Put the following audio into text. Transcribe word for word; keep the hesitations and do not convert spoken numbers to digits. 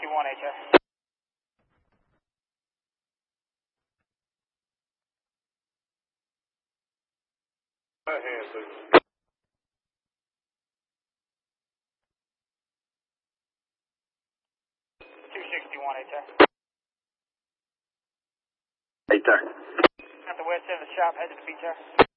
sixty-one, H R. Ahead, please. two sixty-one, H R. Right there. At the west end of the shop, headed to the beach, sir.